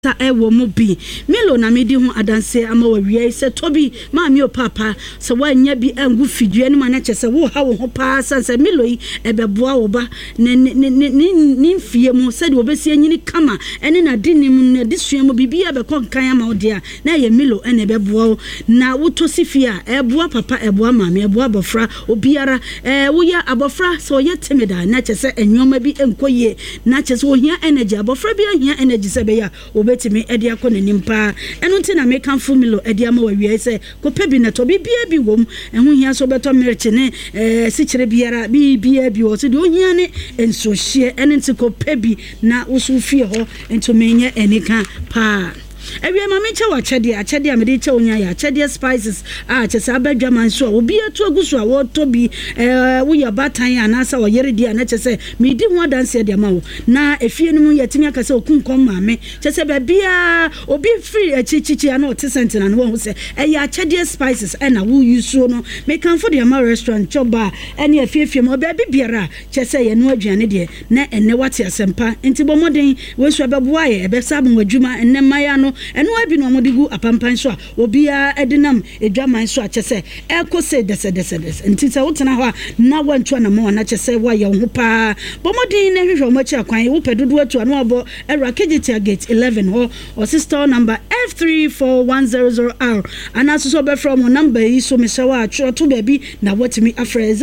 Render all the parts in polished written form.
ta ewo mu bi Milo na medi ho adanse ama wawie se Tobi maami o papa se wanya bi angu fidue ne ma che se wo ha wo ho pa sanse Milo yi ebeboa wo ba ne mfie mu se de obesi anyini kama ene na di nim na disua mu bibia be konkan ama wo dia na ye Milo ene ebeboa na woto sifia eboa papa eboa maami eboa bofra obiara wo ya abofra so ye temeda na che se enwoma bi enkoye na che se wo hia energy abofra bi hia energy se be ya betimi edi akọ nanim pa eno nti na make am Milo edi ama wawie se ko pebi na to bibia bi wom ehun hia so beto merche ne sikire biara bibia bi wo se de ohia ne enso hie eno nti ko pebi na usu fie ho ento menye enika pa ewie ma me che wa achede a me de che onya ya achede spices che sa badwa man so obi atu agusu a wo to bi wo ya batan anasa wo yere di na che se me di ho adanse de ma wo na efie no mu yetimi aka se okunkom ma me che se ba bia obi free achichichi ana o tesent na no wo se ya achede spices na wo use no me kan for de ma restaurant choba ene afie mo ba bibiara che se ye no aduane de na ene wate asempa enti bo moden we so beboa ye be sabon wadwuma enne maya no eno abi no modigu apampan so a obia edinam edwaman so a chese ekose dese enti se wotena ho na wantu na mo na chese wa ye ho pa bomodin na hwehwe mo chi akwan wo pedodo atu na obo Era Kejita Gate 11 ho or sister number F34100R ana so be from number yi so me se wa atro to baby na watimi afre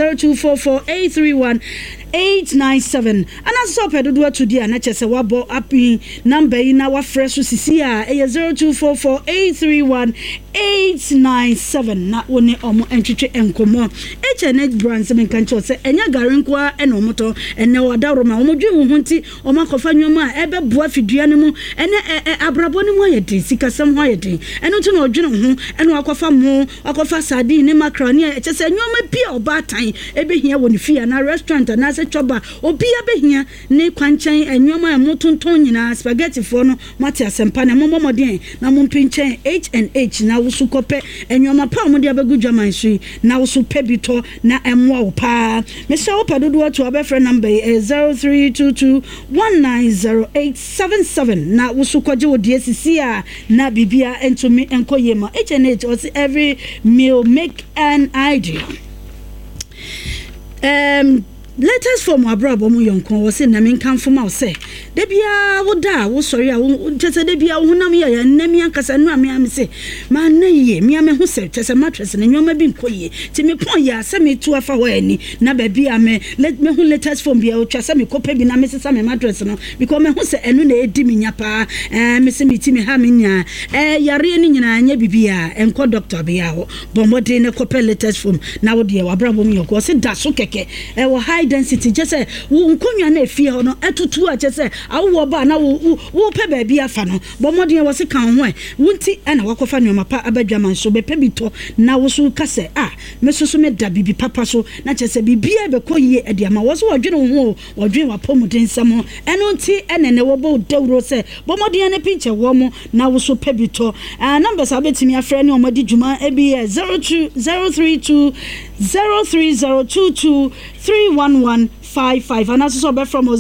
0244831897 ana so pedodo atu dia na chese wa bo api number yi na wa fresh so sisi a 0244831897 na woni omo entwetwe enkomo HNH brands men kan cho se enya garenkwa ena omoto ene wadaroma omo dwe hu nti omo akofa nwoma a ebe boa fidua ne mu ene abrabo ne mu ayede sikasam ho ayede eno nti na odwene hu ena akofa mu akofa sardine ne macaroni eche se nwoma bia obatan ebe hia woni fia na restaurant na se choba obia be hia ne kwanchan enwoma a motonton nyina spaghetti fo no mate asempa na momodin na mompinchen H&H na wusukope enwoma pa mo de abegu dwaman so na wusupe bito na emwa wo pa me se wo pedodo atu abefre number 0322190877 na wusukoje wo de sisi a na bibia entumi enkoyema H&H or every meal make an idea. Letters from abrabo mu yonkon wo se na men kan foma wo se de bia wo da wo sori a wo tese de bia wo honam ya na mi ankasa no ame am se ma na ye mi ame ho se tese mattress na nyoma bi nkoye ti me pon ya se me tu afa ho ani na ba bia me let me hu letters from bia wo twa se me kopa bi na me se me mattress no because me hu se enu na edi mi nya pa me se me ti me ha me nya yare ni nyina nya bibia enko doctor bia ho bomode ne kopa letters from na wo de abrabo mu yonkon se da so keke wo high density just say wo nkonwa na efie ho no etutu a just say awo ba na wo pe ba bia fa no bomode wo se kan ho wunti na wakofa nyoma pa abadwaman so be pe bito na wo so ka se me so me da bibi papa so na just say bibia be koyie ade ama wo so wodwene ho wodwene wa pomuden sam eno nti enene wo bo dawro se bomode na pinche wo mo na wo so pe bito numbers abetimi afre ne omadi djuma ebi 0203203022 31155 and also be from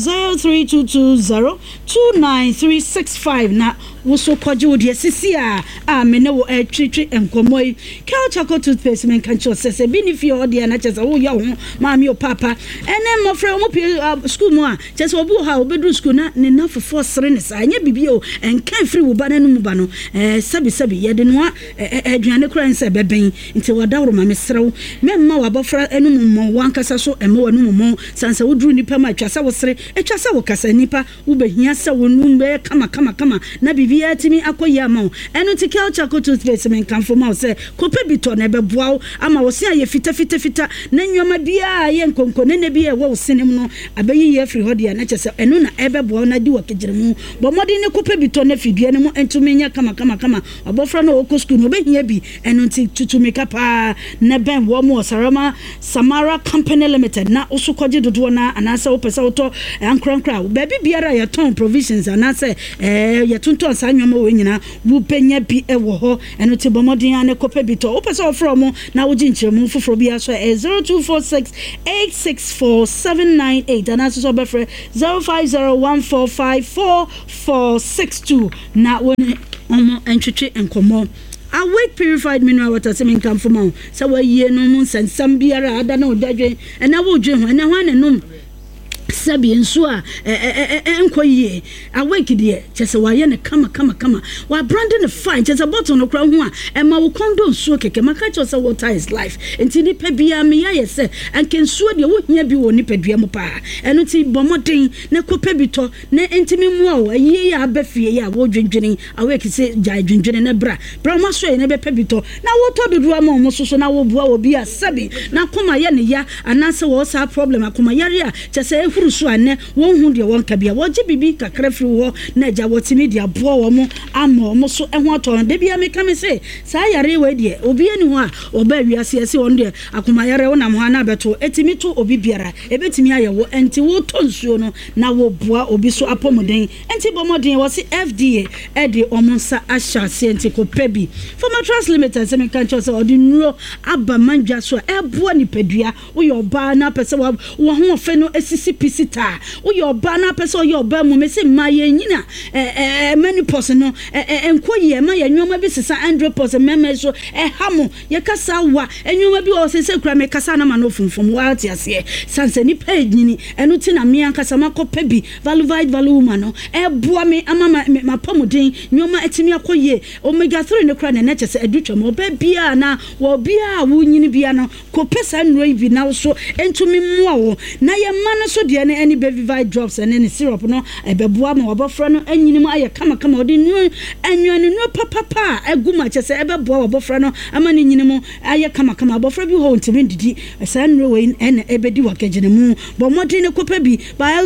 0322029365 na woso kwaje odi sisi a me ne wo twetwe enkomoi culture toothpaste men kan cho se bi ni fi odi na chese wo ya ho maami o papa ene mo frɛ mo school mu a chese obu ha obedu school na ne na fofo sere ne sa anya bibi o enkan free wo ba na no mu ba no sabi ye de no aduane kura nse beben nti wadawro ma me serew memma wabofra enu mo wankasa so ema wanu mo sansa wodru nipa ma twasa wo sere etwasa wo kasa nipa wo behia se wo numbe kama na bibi atimi akoya ma eno ti culture toothpaste men kan foma se kope bito na beboa ama wo se aye fita na nwoma bia ye nkonko ne bia wo senem no abayi ye free hodi na chese eno na ebeboa na di wakejiremu bomodi ne kope bito na fidua ne mo entumenya kama obofra na wo school no behia bi eno ti tutumeka pa na ben wo mo Samara Company Limited na usukoje dodo na anasa wo pesa wo to ankrankra baby biara ya ton provisions anasa ya tunton sa nwoma we nyina wo penya bi e wo ho eno te bomodin ane kopa bi to wo pese ofro mo na wo ginchiremu foforo bi aso 0246 864798 and also befre 0501454462 na woni omo entwetwe enkomo awake purified mineral water semin kam foma sa wa yie no mu nsensam biara ada na odadwen ena wo dwe ho ena ho anenum sabi nso a enkoyie awake de chese wa ye ne kama wa branding the fine chese bottle no kra ho a ema wo kondo nso keke maka chese water is life enti ni pa bia me ya yese anke nso de wo hia bi wo ni padua mo pa eno ti bomoden ne kopa bi to ne enti mi mu a wo aye ya abafie ya wo dwendwene awake se jai dwendwene ne bra ma so ye ne be pa bi to na wo to dodo ama mo so na wo bua wo bi a sabi na koma ye ne ya anase wo sa problem akoma yare a chese so ane won hu de won kabia wo je bibi kakra firi wo na ja wotimi de abo wo mo ama mo so eho ato de bia me kam se sa yare we de obi ani ho a oba wiase ase won de akoma yare wo na mo ha na beto etimi to obi biara ebetimi aye wo enti wo to nsuo no na wo boa obi so apomoden enti bomoden wo se FDA e de omonsa asha se enti ko pebi Former Trust Limited se me kan cho se odi nuro aba mandwa so e boa ni padua wo yo ba na pese wo ho fe no esisi pisita wo yo ba na pese wo yo ba mu me se maye nyina many person no enkoye ma ya nwoma bi sesa 100% meme so hamo ye kasa wa enwoma bi o se kura me kasa na ma no funfum wa ati ase sanse ni page ni enu ti na me ankasa makopa bi value ma no boa me ama ma pomodin nwoma etimi akoye omega 3 ne kura na na chese adutwa mo ba bia na wo bia wo nyini bia no ko pesa nro bi na so entumi mmoa wo na ye ma no so de ne any baby drops and any syrup no ebeboa ma obofra no anyini mu aye kama odi nu anwanu no papa aguma chese ebeboa obofra no ama ne nyini mu aye kama obofra bi ho ntimi didi sa nro we en ebedi wakagene mu bo modin ne kopa bi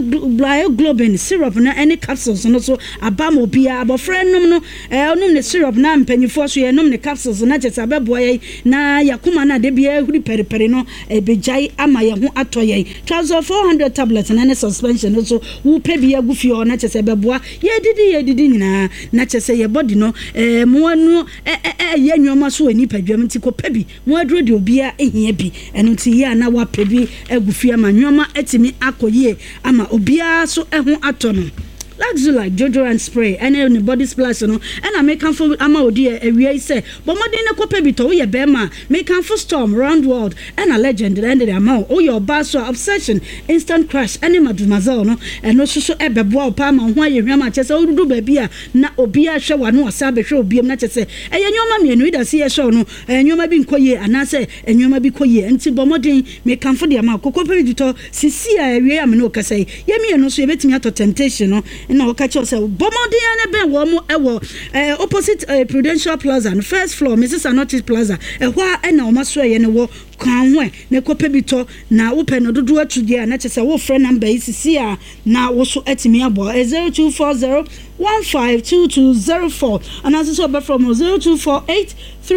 bioglobin syrup na any capsules no so abamo bia obofra num no onum ne syrup na mpanyifo so ye num ne capsules na chese abeboa ye na yakuma na de bia huri periperi no ebejai ama ye ho atoye trouser 400 tablets and any suspension so wo pe bia gufio na chese beboa ye didi nyina na chese ye body no mo anu ye nwoma so ani padwam nti ko pe bi mo adro de obia ehia bi eno nti ye na wa pe bi agufia ma nwoma etimi akoye ama obia so eho ato no Luxury Jojo and spray and any body splash no and I make for ama odi e say but modern na kopa bi to ye bema make for storm round world and a legend and the amount oh your basso obsession instant crash any mademoiselle no and no so ebeboa pa ma ho aye hwama chese odudu ba bia na obi a hwe wano asa be hwe obi na chese nyoma mienu ida se ye show no nyoma bi nkoye anase nyoma bi koye nti bo modern make for the amount kokopa bi to sisi a ewie am no kasa ye mienu so ye betimi ato temptation no na o catch yourself bomodi ane ben wo mo ewo opposite Prudential Plaza no first floor Mrs. Anotis Plaza ehwa na o maso ye ne wo kanwe ne kope bito na wo pe no dodo atudie na chese wo friend number isisi a na wo so atimi abo 0240 152204 and as so from 0248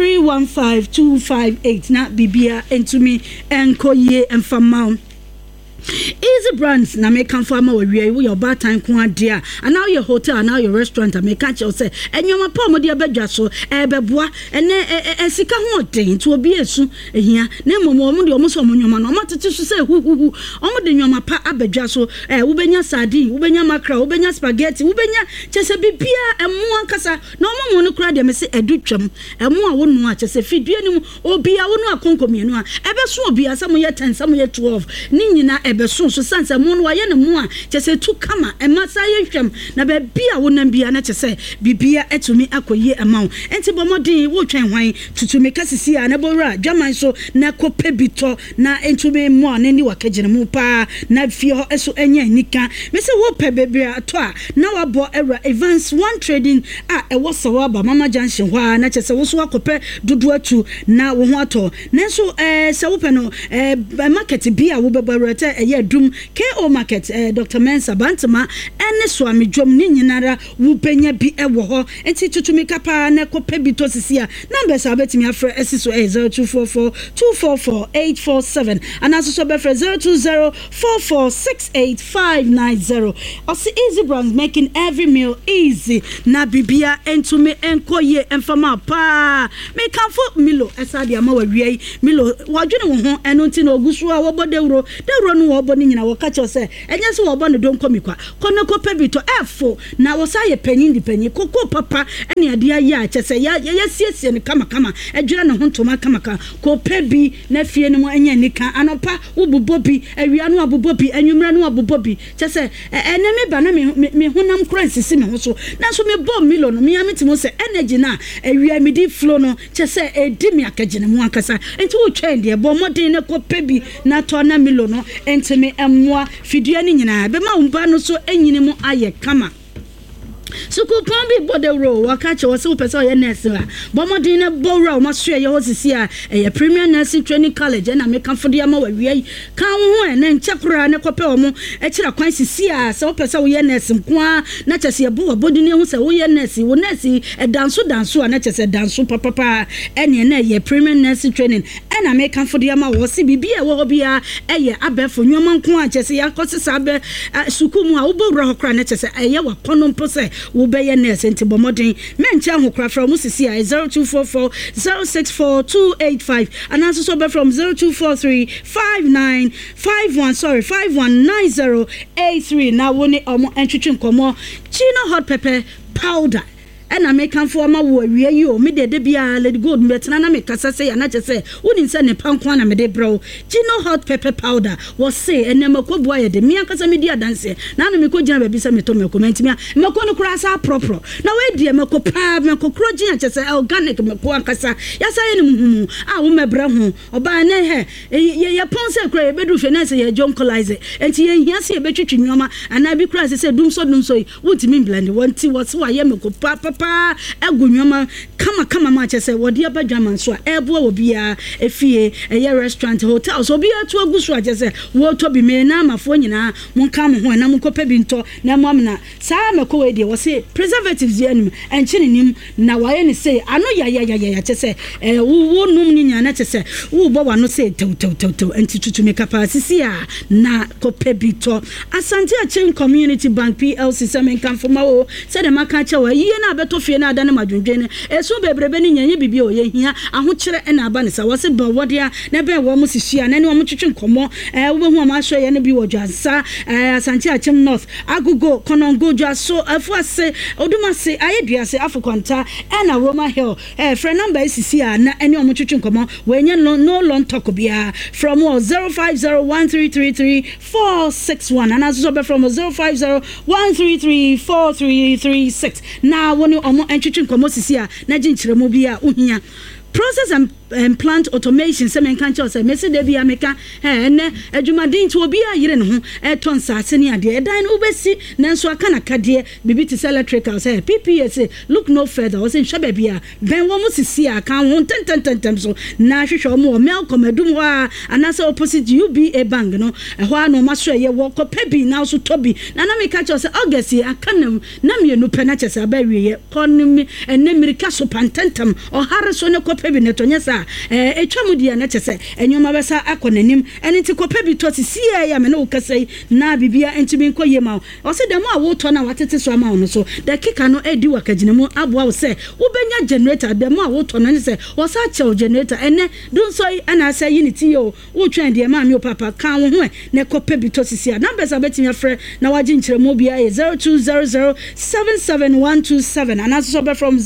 315258 na bibia entumi enkoye enfamau Easy Brands na make for ma we your bar time ko adia and now your hotel and now your restaurant and make catch you say enyoma pa mo de abadwa so beboa ene sika ho den to obi esu ehia na momo mo de omo so nyoma no matete so say hu omo de nyoma pa abadwa so wo benya sardine wo benya mackerel wo benya spaghetti wo benya chese bibia emo ankasa na omo no kura de me se edutwam emo a wo no a chese fidue ni obi a wo no akonkomienu a ebeso obi a samo ye 10 samo ye 12 ni nyina beso so sansa mu no waye ne mu a chese tu kama emasa ye hwem na ba bia wonam bia na chese bibia etumi akoye amawo enti bomodin wo twen hwan tutumi kasisi a na bowra dwaman so na kope bito na entumi mu a nani wakagene mu pa na fie ho eso enya nika me se wo pe bebia to a na wabo era Evans One Trading a ewo sawa ba Mama Junction hwa na chese wo so akope dudu atu na wo ho ato nanso se wo pe no market bia wo bebawrete eye dum KO market Dr. Mensa Bantama ene so amedwom ni nyinara wo benya bi ewo ho enti tutumi kapa na kopa bi to sisia numbers abetimi afre esiso 0244 244 847 and also befre 0204468590 also Easy Brands making every meal easy na bibia entumi enkoye enfama pa me kanfo Milo esade ama wawie Milo wadwene wo ho eno nti na ogusu a wobo dewro no wobo ni nyina wo ka che se enye se wobo ne don komikwa kono kopa bi to efo na wo sa ye panyin koko papa ene ade ayi a che se ya siesie ne kama edwira ne ho ntoma kama kopa bi na fie ne mo enye nika anopa wo bobobi awia no abobobi anwumra no abobobi che se ene me ba na me honam kransisi me ho so na so me bom Milo no me ametimo se energy na awia me di flow no che se edi me akagene mu akasa enti wo twɛn de bɔ modern ne kopa bi na to na Milo no enti me emmoa fidua ni nyina be ma umba no so enyini mu aye kama Suku Pombi Bodero, Wakacha was super so Nessa. Bomodina Bora, Mastria, Yosisia, a Premier Nursing Training College, and I make come for the Amo, we come and then Chapra and a Copomo, Extra Quincy, so Peso Yenes and Qua, not as a boa, Bodinius, a Nessie, Nessie, a dancer, and not as a dancer, papa, and a Premier Nursing Training, and I make come for the Amo, CBB, a Wobia, a Abe for Newman Quan, Jessie, Sabe, Sukuma, Ubo Cranaches, a Yawa Ponom Pose. Will be a nurse into Bomodin. Men who cry from Musisia 0244 064 285 and also sober from 0243 5190 A3. Now, one entry Como Chino hot pepper powder. And I make come for my warrior, you, me de bia, let good, but Nana make us say, and I just say, wouldn't send a pound one, me de bro. Gino hot pepper powder was say, and never could boy the Mia Casamedia dance. Nana me could jam be some to me comment me, Macono cross are proper. Now, wait, dear Maco Pab, Maco Crogin, just say organic Macoacasa. Yes, I am, I will my brown, or by a hair, a ponce cray, bedroom finesse, a John Colize, and yes, a better to Yama, and I be crazy, said, doom so, would mean blend, one tea was why I am a papa. Egunyoma kama mache se wodi abajaman so ebo obi a efie eye restaurant hotel so obi atu agusu aje se wo to bi me na amafo nyina monka mo ho na monkopa bi nto na mo amna saa meko we de wo se preservatives ye anim enchine nim na waye ne se ano ya che se wo num ni nya na che se wo bo wa no se tew enti tutu me capacity a na kopa bi to Asante Achim Community Bank PLC se men kan foma wo se de maka che wa ye na to fie na adane madwendwene eso bebrebe ni nyanye bibi o ye hia ahokyere na aba ne sa wose ba wodia na be wo mo sisia na ne wo mo twetwe nkomo wo behu ma so ye ne bi wo dwansa Asante Achim North Agogo Konongo Dwaso afuase odumase ayeduase afokwanta na Roma Hill friend number sisia na ene wo mo twetwe nkomo we nye no long talk bia from 0501333461 and also from 0501334336 now woni omo entwetwe komo sisia na ginchiremu bia uhia process and plant automation se men kan che se mesi de bia meka ne adwumadin ti obi ayire ne ho ton saase ne ade edan no besi nanso aka na kade bibi ti electrical say PPS look no further o se hweba bia ben wo mo sisi aka ho tentem so na hwehwe mo Melcom adum ho anase opposite UBA bank no ho ano maso ye wo kopa bi na so tobi na meka che se August aka na me no pena che se abawie ye konmi enne mirika so pantentem o hare so ne kopa bi ne tonye sa etwamudia na chese enyoma besa akonanim ene ti kopa bi to sie ya me na ukasai na bibia entimi nkoye ma o se dem a wo to na watete so ama no so the kika no edi wakaginemu aboa wo se wo benya generator dem a wo to no ne se wo sa chew generator ene dun so ana say unity yo wo twen de ma me papa kan wo ho ne kopa bi to sie na besa betimi afre na waji nkyeremu bia 0200771227 and also from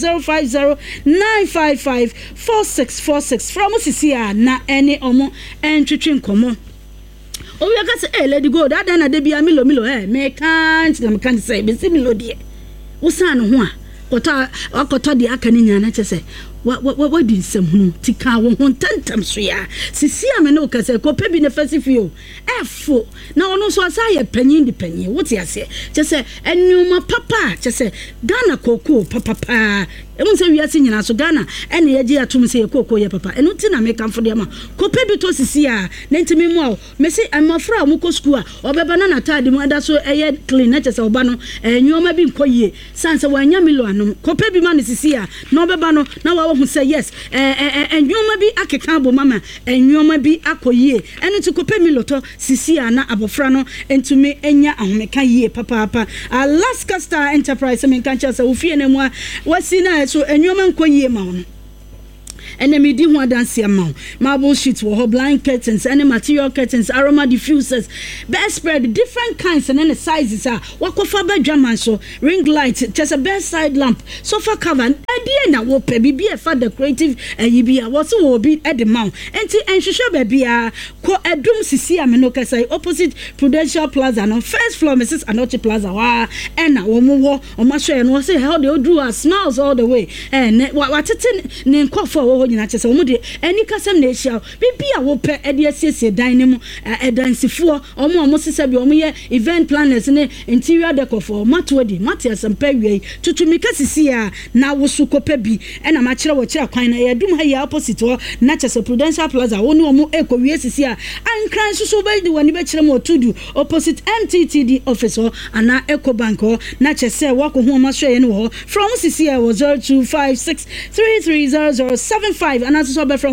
0509554646 from Sisia na any omo entwetwe nkomo obi aka say lady go that na de bia milo me can't say be milo de wo san ho a koto de aka ni nya na che say what did some who tika won tentam so ya sisi ame no kase ko pe bi ne fasifio efo na ono so asa ye panyin di panyin what ya se je se enuma papa je se Ghana koko papa emu se wiase nyina so Ghana ene ye je atum se koko ye papa enu ti na me kamfo de ma ko pe bi to sisi a na ntimi mu a me se amafra mu ko school a obeba na natade mu ada so eye clean na je se oba no enwoma bi nkoyie sanse wanya milo anum ko pe bi ma ne sisi a na obeba no na who say yes enwoma bi akeka bo mama enwoma bi akoyie enu ti kope miloto sisi ana abofra no entumi enya ahomeka yie papa Alaska Star Enterprise men kan cha se ofie na mu wasi na so enwoma nkoyie ma ho enemy di ho dance amount marble sheets wo blind curtains any material curtains aroma diffusers best spread different kinds and any sizes are wakofa badwaman so ring light just a best side lamp sofa cover and na wo pe bibia for decorative yibia was wo bi at the mount enti enhwehwe ba bia ko edum sisi ameno kasa opposite Prudential Plaza no first floor Mrs. Anochi Plaza wa na wo mo so no say how they do our smiles all the way watete ne nkofo nyina chese wo de ani kasem na ehia bibia wo pe ede asiesie dan ne mu edansifo omo sesa bi omo ye event planners ne interior decor for matwodi matiasem pa wi tutumi kasisi a na wo su kopa bi na ma kire wo kire kwan na ye dum ha ya opposite wo na chese Prudential Plaza wo ne omo ekowie sisi a ankran so ba di woni be kire mo tudu opposite MTTD office ho ana Ecobank ho na chese wo ko ho ma hwe ne wo from sisi a wo 0256330075 and also from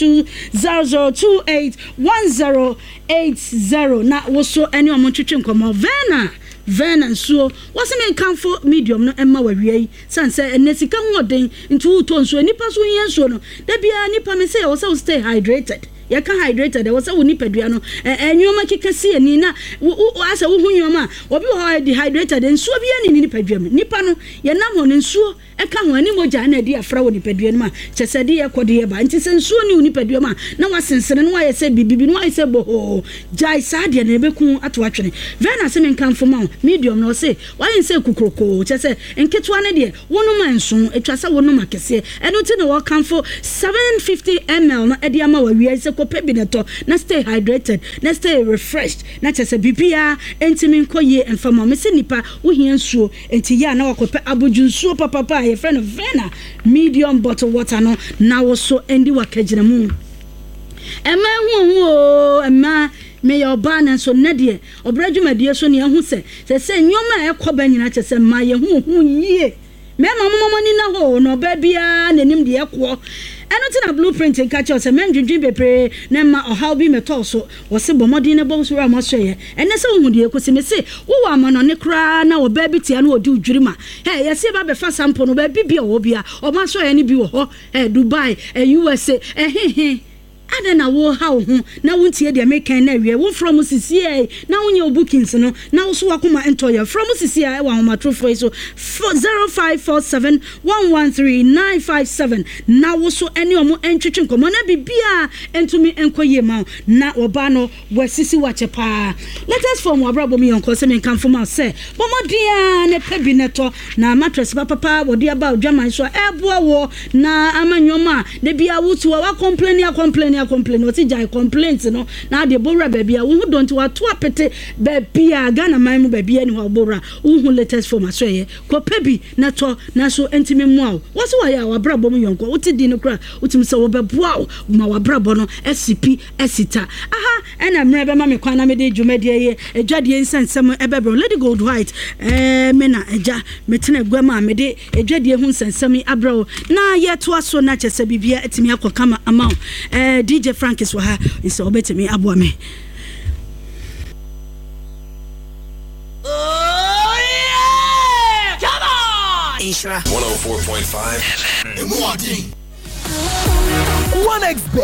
0200281080 na wo so ene omo twetwe nkomo Vena so wasem enkanfo medium no emma wawie sanse enesika hoden ntu uto nso nipa so yen so no da bia nipa me say wo say stay hydrated ya ka hydrated wo say wo nipa dua no enwoma kekasi ani na asa wo hunyoma obi ho dehydrated nsuo bia ni nipa dua me nipa no ye nam ho nsuo eka ho ani moja na di afra wo nipa dua no ma chesede ye kode ye ba nti se nsuo ni nipa dua ma na wasensene no aye se bibibi no aye se boho jai sade na ebeku ato atwene vena se menkanfo ma medium no say why say kukroko chese enketwa ne de wonu manso etwasa wonu makese eno ti na wo kanfo 750 ml na ede ama wawie se kope bi neto na stay hydrated na stay refreshed na chese bibia entimi nkoye enfama me se nipa wo hia nsuo enti ya na wakope aboju nsuo papa ye friend Vena medium bottle water no na wo so endi wakagina mu ema hu ema me your ban so nedie obradwumadie so ne hu se nyoma ekoba nyina chese ma ye hu yie me mama ni na ho no ba bia nanim de ekwo eno ti na blueprint nka che se mendwedwe bepre na ma ohaw bi meto so wo se bomodi ne bo so ra mo so ye ene se hu de ekosi me se wo wa ma no ne kra na wo ba bi tia na odi udwirima he ye se ba be fa sample no ba bibia wo bia o ma so ye ne bi wo ho Dubai USA adena wo ha ho na wontie de mekan na wie wo from CCA na wonye bookings no na wo so wakoma entoya from CCA wa homa trofo so 0547113957 na wo so ene omo entwetwe nkomo na bibia entumi enkoye ma na oba no wasisi wachepa let us form abrabo mi yonko se menkan fo ma se bomodia ne pebineto na mattress papa wodi aba odwaman so eboa wo na amanyoma de bia wo to wa complain what is jai complaints no na de bora baby wo don't wa to apete baby Ghana man mu baby ani ho bora wo latest form aso ye ko pebi na to na so entimi mu aw wo so ya wa brabo mu yonko wo ti di no kra wo tim se wo beboa ma wa brabo no SCP esita aha ena mre be ma me kwan na me de dwumadie ye edwadie nsensem ebebro Lady Gold White me na eja metena gwama me de edwadie hu nsensem abro na ye to aso na chese bibia etimi akokama ama DJ Frank is waha is obetemi aboa me. Oh yeah! Come on! Isra 104.5 FM. 1xBet